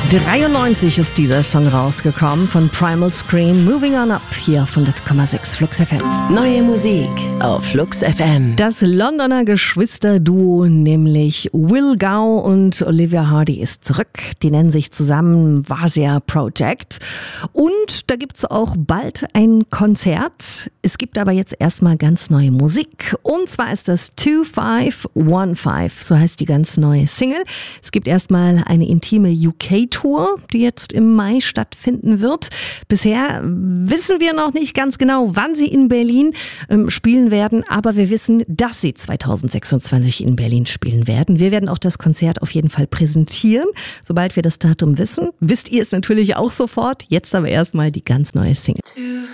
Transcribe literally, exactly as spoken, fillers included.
dreiundneunzig ist dieser Song rausgekommen von Primal Scream, Moving On Up, hier auf hundert Komma sechs Flux F M. Neue Musik auf Flux F M. Das Londoner Geschwisterduo, nämlich Will Gao und Olivia Hardy, ist zurück. Die nennen sich zusammen Vasia Project. Und da gibt es auch bald ein Konzert. Es gibt aber jetzt erstmal ganz neue Musik. Und zwar ist das zwei fünf eins fünf, so heißt die ganz neue Single. Es gibt erstmal eine intime U K-Tour, die jetzt im Mai stattfinden wird. Bisher wissen wir noch nicht ganz genau, wann sie in Berlin ähm, spielen werden, aber wir wissen, dass sie zweitausendsechsundzwanzig in Berlin spielen werden. Wir werden auch das Konzert auf jeden Fall präsentieren, sobald wir das Datum wissen. Wisst ihr es natürlich auch sofort. Jetzt aber erstmal die ganz neue Single.